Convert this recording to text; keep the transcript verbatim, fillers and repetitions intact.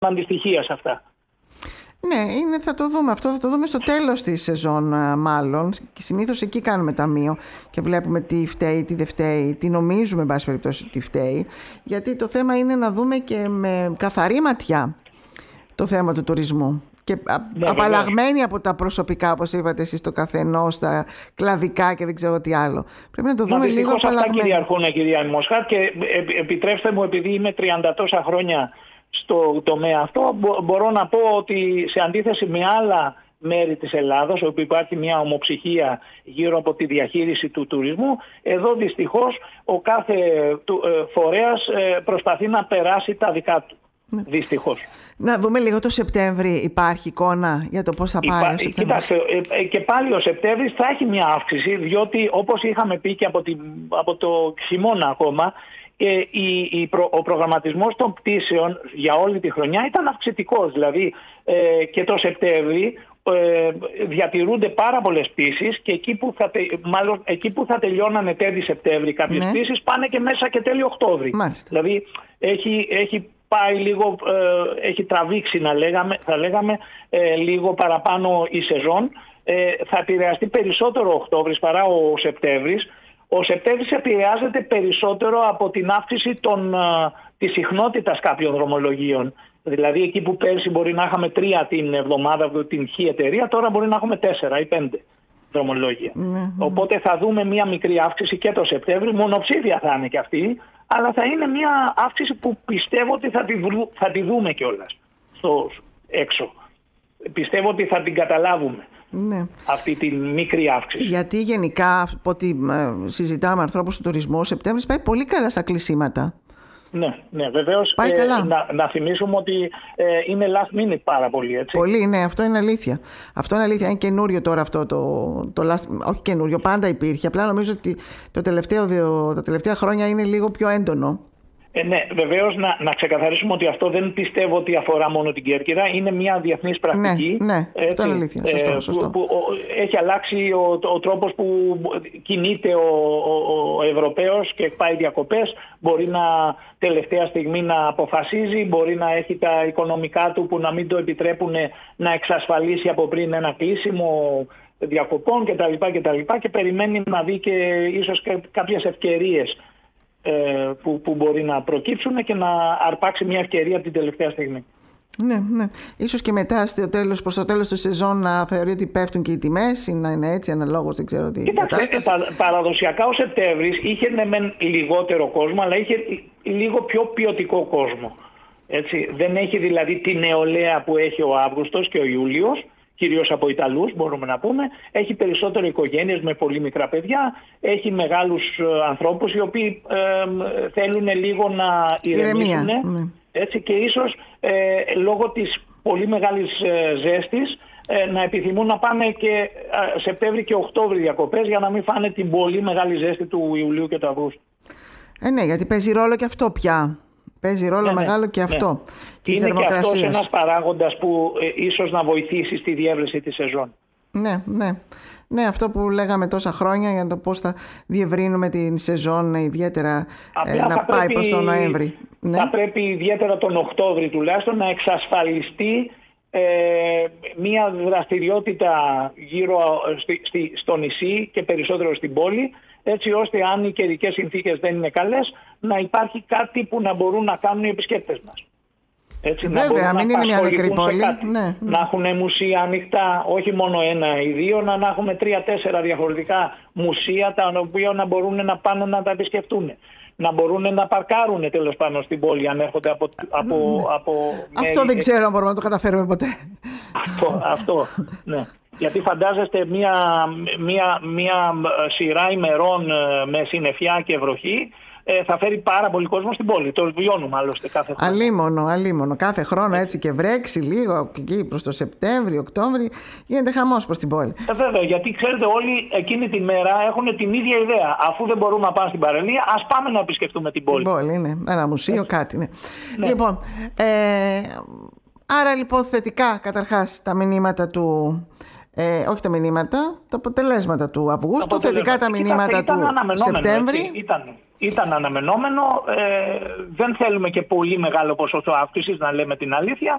αντιστοιχεία σε αυτά. Ναι, είναι, θα το δούμε αυτό, θα το δούμε στο τέλος της σεζόν μάλλον. Και συνήθως εκεί κάνουμε ταμείο και βλέπουμε τι φταίει, τι δεν φταίει, τι νομίζουμε εν πάση περιπτώσει τι φταίει. Γιατί το θέμα είναι να δούμε και με καθαρή ματιά το θέμα του τουρισμού. Και ναι, απαλλαγμένοι βέβαια από τα προσωπικά, όπως είπατε εσείς, το καθενός, τα κλαδικά και δεν ξέρω τι άλλο. Πρέπει να το δούμε Μα, λίγο απαλλαγμένοι. Αυτά κυριαρχούν, κυρία Μοσχάτ, και επιτρέψτε μου, επειδή είμαι τριάντα τόσα χρόνια στο τομέα αυτό, μπορώ να πω ότι σε αντίθεση με άλλα μέρη της Ελλάδος, όπου υπάρχει μια ομοψυχία γύρω από τη διαχείριση του τουρισμού, εδώ δυστυχώς ο κάθε φορέας προσπαθεί να περάσει τα δικά του. Ναι. Δυστυχώς. Να δούμε λίγο το Σεπτέμβρη, υπάρχει εικόνα για το πώς θα πάει Υπά... ο Σεπτέμβρης? Κοιτάξτε, και πάλι ο Σεπτέμβρης θα έχει μια αύξηση, διότι όπως είχαμε πει και από, τη... από το χειμώνα ακόμα, ε, η, η προ... ο προγραμματισμός των πτήσεων για όλη τη χρονιά ήταν αυξητικός. Δηλαδή ε, και το Σεπτέμβρη ε, διατηρούνται πάρα πολλές πτήσεις και εκεί που θα, τε... μάλλον, εκεί που θα τελειώνανε τέλη Σεπτέμβρη κάποιες ναι. πτήσεις πάνε και μέσα και τέλη Οκτώβρη. Μάλιστα. Δηλαδή έχει, έχει πάει λίγο, ε, έχει τραβήξει να λέγαμε, θα λέγαμε ε, λίγο παραπάνω η σεζόν. Ε, θα επηρεαστεί περισσότερο ο Οκτώβρης παρά ο Σεπτέμβρης. Ο Σεπτέμβρης επηρεάζεται περισσότερο από την αύξηση των, α, της συχνότητας κάποιων δρομολογίων. Δηλαδή εκεί που πέρσι μπορεί να είχαμε τρία την εβδομάδα την χ εταιρεία, τώρα μπορεί να έχουμε τέσσερα ή πέντε δρομολόγια. Mm-hmm. Οπότε θα δούμε μια μικρή αύξηση και το Σεπτέμβρη, μονοψήφια θα είναι και αυτή, αλλά θα είναι μια αύξηση που πιστεύω ότι θα τη, θα τη δούμε κιόλας στο έξω. Πιστεύω ότι θα την καταλάβουμε. Ναι. Αυτή τη μικρή αύξηση. Γιατί γενικά από ό,τι συζητάμε με ανθρώπους του τουρισμού, ο Σεπτέμβρης πάει πολύ καλά στα κλεισίματα. Ναι, ναι, βεβαίως. Ε, να, να θυμίσουμε ότι ε, είναι last minute πάρα πολύ, έτσι. Πολύ, ναι, αυτό είναι αλήθεια. Αυτό είναι αλήθεια. Είναι καινούριο τώρα αυτό το, το last, όχι καινούριο, πάντα υπήρχε. Απλά νομίζω ότι το τελευταίο, τα τελευταία χρόνια είναι λίγο πιο έντονο. Ε, ναι, βεβαίως να, να ξεκαθαρίσουμε ότι αυτό δεν πιστεύω ότι αφορά μόνο την Κέρκυρα. Είναι μια διεθνής πρακτική. Ναι, ναι, έτσι, αυτό είναι αλήθεια. Σωστό, σωστό. Που, που, που, έχει αλλάξει ο, ο τρόπος που κινείται ο, ο, ο Ευρωπαίος και πάει διακοπές. Μπορεί να τελευταία στιγμή να αποφασίζει, μπορεί να έχει τα οικονομικά του που να μην το επιτρέπουν να εξασφαλίσει από πριν ένα κλείσιμο διακοπών κτλ. Και, και περιμένει να δει και ίσως και κάποιες ευκαιρίες Που, που μπορεί να προκύψουν και να αρπάξει μια ευκαιρία την τελευταία στιγμή. Ναι, ναι. Ίσως και μετά στο τέλος, προς το τέλος του σεζόν να θεωρεί ότι πέφτουν και οι τιμές ή να είναι έτσι αναλόγως, δεν ξέρω τι. Κοιτάξτε, πα, παραδοσιακά ο Σεπτέμβρης είχε ναι, μεν λιγότερο κόσμο, αλλά είχε λίγο πιο ποιοτικό κόσμο. Έτσι. Δεν έχει δηλαδή τη νεολαία που έχει ο Αύγουστος και ο Ιούλιος, κυρίως από Ιταλούς μπορούμε να πούμε. Έχει περισσότερο οικογένειες με πολύ μικρά παιδιά. Έχει μεγάλους ε, ανθρώπους οι οποίοι ε, θέλουν λίγο να ηρεμήσουν. Ναι. Έτσι, και ίσως ε, λόγω της πολύ μεγάλης ε, ζέστης ε, να επιθυμούν να πάνε και ε, Σεπτέμβρη και Οκτώβρη διακοπές για να μην φάνε την πολύ μεγάλη ζέστη του Ιουλίου και του Αυγούστου. Ε, ναι, γιατί παίζει ρόλο και αυτό πια. Παίζει ρόλο ναι, μεγάλο και αυτό. Ναι. Και είναι και αυτός ένας παράγοντας που ε, ίσως να βοηθήσει στη διεύρυνση της σεζόν. Ναι, ναι. Ναι, αυτό που λέγαμε τόσα χρόνια για το πώς θα διευρύνουμε την σεζόν ιδιαίτερα ε, να πάει πρέπει, προς τον Νοέμβρη. Ναι. Θα πρέπει ιδιαίτερα τον Οκτώβρη τουλάχιστον να εξασφαλιστεί ε, μια δραστηριότητα γύρω στη, στη, στο νησί και περισσότερο στην πόλη, έτσι ώστε αν οι καιρικές συνθήκες δεν είναι καλές, να υπάρχει κάτι που να μπορούν να κάνουν οι επισκέπτες μας. Έτσι, βέβαια, να μην είναι μια μικρή πόλη. Ναι, ναι. Να έχουν μουσεία ανοιχτά, όχι μόνο ένα ή δύο, να έχουμε τρία-τέσσερα διαφορετικά μουσεία τα οποία να μπορούν να πάνε να τα επισκεφτούν. Να μπορούν να παρκάρουν τέλος πάντων στην πόλη αν έρχονται από, από, ναι. από αυτό μέρη. Δεν ξέρω αν μπορούμε να το καταφέρουμε ποτέ. Αυτό, αυτό ναι. Γιατί φαντάζεστε μια, μια, μια σειρά ημερών με συννεφιά και βροχή ε, θα φέρει πάρα πολύ κόσμο στην πόλη. Το βιώνουμε άλλωστε κάθε χρόνο. Αλίμονο, αλίμονο. Κάθε χρόνο έτσι και βρέξει λίγο εκεί προς το Σεπτέμβριο, Οκτώβριο, γίνεται χαμός προς την πόλη. Ε, βέβαια, γιατί ξέρετε, όλοι εκείνη τη μέρα έχουν την ίδια ιδέα. Αφού δεν μπορούμε να πάμε στην παραλία, ας πάμε να επισκεφτούμε την πόλη. Την πόλη, ναι. Ένα μουσείο, έτσι. Κάτι. Ναι. Ναι. Λοιπόν, ε, άρα λοιπόν θετικά καταρχάς τα μηνύματα του. Ε, όχι τα μηνύματα, τα αποτελέσματα του Αυγούστου, θετικά τα μηνύματα ήταν, του ήταν Σεπτέμβρη. Ήταν, ήταν αναμενόμενο. Ε, δεν θέλουμε και πολύ μεγάλο ποσοστό αύξησης, να λέμε την αλήθεια.